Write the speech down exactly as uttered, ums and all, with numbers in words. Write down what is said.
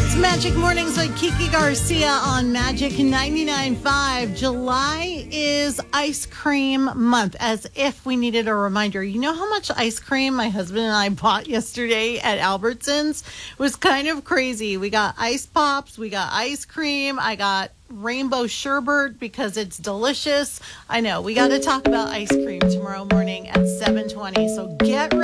Magic Mornings with Kiki Garcia on Magic ninety-nine point five. July is ice cream month, as if we needed a reminder. You know how much ice cream my husband and I bought yesterday at Albertsons? It was kind of crazy. We got ice pops, we got ice cream, I got rainbow sherbet because it's delicious. I know, we got to talk about ice cream tomorrow morning at seven twenty, so get ready.